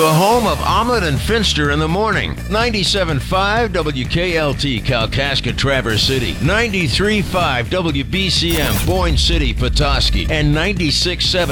The home of Omelet and Finster in the morning. 97.5 WKLT, Kalkaska, Traverse City. 93.5 WBCM, Boyne City, Petoskey. And 96.7